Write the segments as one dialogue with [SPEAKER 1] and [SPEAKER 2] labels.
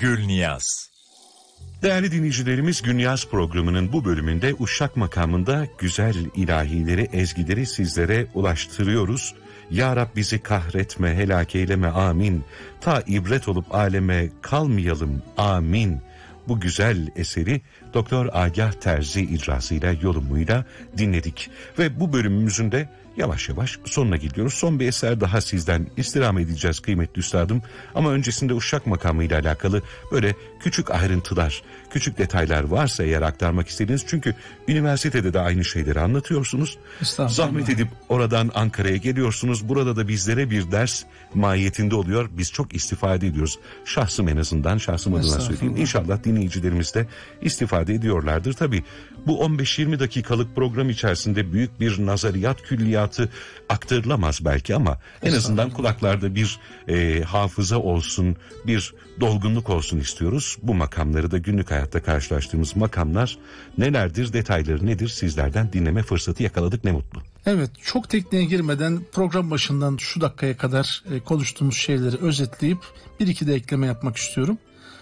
[SPEAKER 1] Gülniyaz.
[SPEAKER 2] Değerli dinleyicilerimiz, Gülniyaz programının bu bölümünde Uşak makamında güzel ilahileri, ezgileri sizlere ulaştırıyoruz. Ya Rab bizi kahretme, helak eyleme, amin. Ta ibret olup aleme kalmayalım, amin. Bu güzel eseri Doktor Agah Terzi icrasıyla, yorumuyla dinledik. Ve bu bölümümüzün de yavaş yavaş sonuna gidiyoruz. Son bir eser daha sizden istirham edeceğiz kıymetli üstadım. Ama öncesinde Uşak makamı ile alakalı böyle küçük ayrıntılar, küçük detaylar varsa eğer aktarmak istediğiniz. Çünkü üniversitede de aynı şeyleri anlatıyorsunuz. Zahmet edip oradan Ankara'ya geliyorsunuz. Burada da bizlere bir ders mahiyetinde oluyor. Biz çok istifade ediyoruz. Şahsım en azından, şahsım adına söyleyeyim. İnşallah dinleyicilerimiz de istifade ediyorlardır. Tabii bu 15-20 dakikalık program içerisinde büyük bir nazariyat külliyatı aktarılamaz belki ama en azından kulaklarda bir hafıza olsun, bir dolgunluk olsun istiyoruz. Bu makamları da günlük hayatta karşılaştığımız makamlar nelerdir, detayları nedir sizlerden dinleme fırsatı yakaladık, ne mutlu.
[SPEAKER 3] Evet, çok tekniğe girmeden program başından şu dakikaya kadar konuştuğumuz şeyleri özetleyip bir iki de ekleme yapmak istiyorum.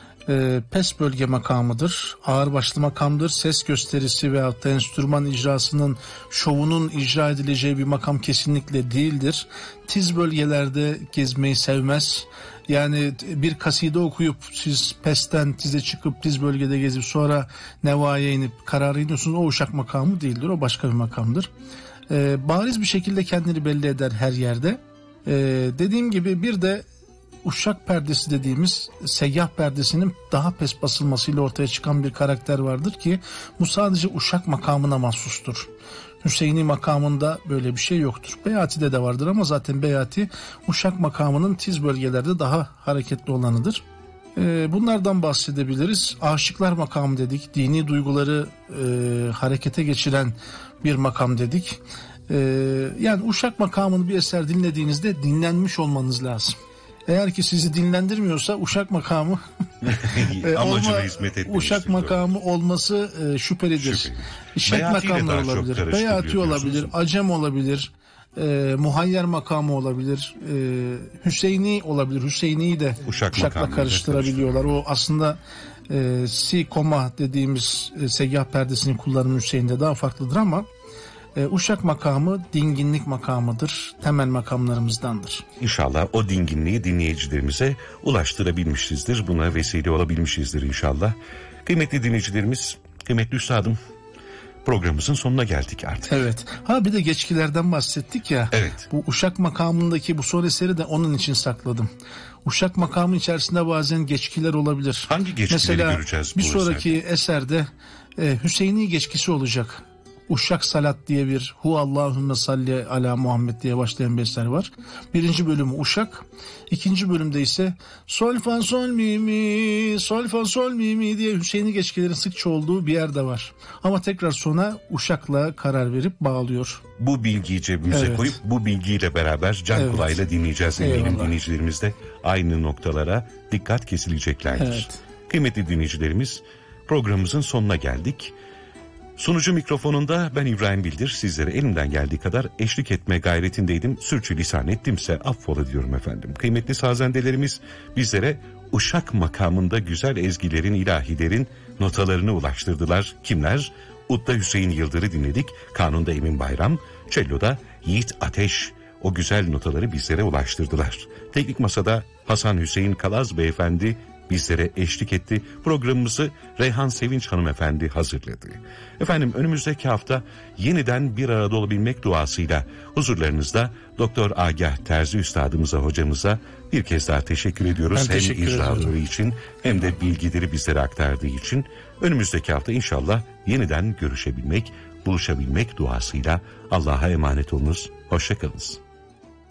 [SPEAKER 3] Pes bölge makamıdır, ağırbaşlı makamdır, ses gösterisi veyahut da enstrüman icrasının, şovunun icra edileceği bir makam kesinlikle değildir. Tiz bölgelerde gezmeyi sevmez. Yani bir kaside okuyup siz pesten tize çıkıp tiz bölgede gezip sonra nevaya inip karara iniyorsunuz, o Uşak makamı değildir, o başka bir makamdır. Bariz bir şekilde kendini belli eder her yerde. Dediğim gibi bir de Uşak perdesi dediğimiz seyyah perdesinin daha pes basılmasıyla ortaya çıkan bir karakter vardır ki bu sadece Uşak makamına mahsustur. Hüseyini makamında böyle bir şey yoktur. Beyati'de de vardır ama zaten Beyati Uşak makamının tiz bölgelerde daha hareketli olanıdır. Bunlardan bahsedebiliriz. Aşıklar makamı dedik. Dini duyguları harekete geçiren bir makam dedik. Yani Uşak makamını bir eser dinlediğinizde dinlenmiş olmanız lazım. Eğer ki sizi dinlendirmiyorsa Uşak makamı Uşak makamı olması şüphelidir. Şek makamları olabilir, Beyati olabilir, Acem olabilir, Muhayyer makamı olabilir, Hüseyini olabilir. Hüseyini'yi de Uşak'la karıştırabiliyorlar. O aslında si koma dediğimiz seyyah perdesinin kullanımı Hüseyin'de daha farklıdır ama Uşak makamı dinginlik makamıdır. Temel makamlarımızdandır.
[SPEAKER 2] İnşallah o dinginliği dinleyicilerimize ulaştırabilmişizdir. Buna vesile olabilmişizdir inşallah. Kıymetli dinleyicilerimiz, kıymetli üstadım, programımızın sonuna geldik artık.
[SPEAKER 3] Evet. Bir de geçkilerden bahsettik ya.
[SPEAKER 2] Evet.
[SPEAKER 3] Bu Uşak makamındaki bu son eseri de onun için sakladım. Uşak makamı içerisinde bazen geçkiler olabilir.
[SPEAKER 2] Hangi geçkileri göreceğiz bu
[SPEAKER 3] eserde? Bir sonraki eserde Hüseyini geçkisi olacak. Uşak Salat diye bir Hu Allahümme salli ala Muhammed diye başlayan bir eser var. Birinci bölümü Uşak. İkinci bölümde ise sol fa sol mi mi sol fa sol mi mi diye Hüseyin'i geçkilerin sıkça olduğu bir yerde var. Ama tekrar sona Uşak'la karar verip bağlıyor.
[SPEAKER 2] Bu bilgiyi cebimize koyup bu bilgiyle beraber can kulağıyla dinleyeceğiz. Eminim dinleyicilerimiz de aynı noktalara dikkat kesileceklerdir.
[SPEAKER 3] Evet.
[SPEAKER 2] Kıymetli dinleyicilerimiz, programımızın sonuna geldik. Sunucu mikrofonunda ben İbrahim Bildir, sizlere elimden geldiği kadar eşlik etme gayretindeydim. Sürçülisan ettimse affola diyorum efendim. Kıymetli sazendelerimiz bizlere Uşak makamında güzel ezgilerin, ilahilerin notalarını ulaştırdılar. Kimler? Udda Hüseyin Yıldır'ı dinledik. Kanun'da Emin Bayram, Cello'da Yiğit Ateş o güzel notaları bizlere ulaştırdılar. Teknik masada Hasan Hüseyin Kalaz beyefendi bizlere eşlik etti. Programımızı Reyhan Sevinç hanımefendi hazırladı. Efendim, önümüzdeki hafta yeniden bir arada olabilmek duasıyla huzurlarınızda Doktor Agah Terzi üstadımıza, hocamıza bir kez daha teşekkür ediyoruz. Hem icraları için hem de bilgileri bizlere aktardığı için. Önümüzdeki hafta inşallah yeniden görüşebilmek, buluşabilmek duasıyla Allah'a emanet olunuz. Hoşça kalınız.